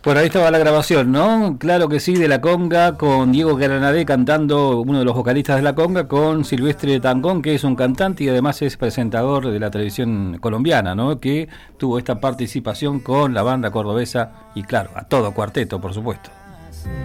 Por ahí estaba la grabación, ¿no? Claro que sí, de La Conga, con Diego Granadé cantando, uno de los vocalistas de La Conga, con Silvestre Tangón, que es un cantante y además es presentador de la televisión colombiana, ¿no? Que tuvo esta participación con la banda cordobesa y, claro, a todo cuarteto, por supuesto.